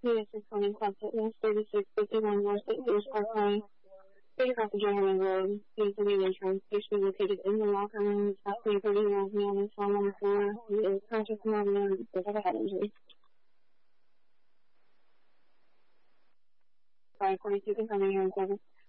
Unit 620 Club Fitness, 3651 North St. Louis Parkway. Straight across the German Road. Please the relay train station located in the locker room. About 3:30 man is found on the floor. He is conscious and not known because of a head injury. 542 confirming your service.